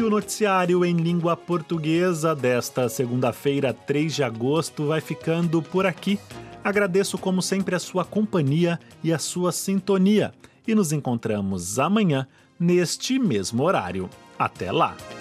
O noticiário em língua portuguesa desta segunda-feira, 3 de agosto, vai ficando por aqui. Agradeço, como sempre, a sua companhia e a sua sintonia. E nos encontramos amanhã, neste mesmo horário. Até lá!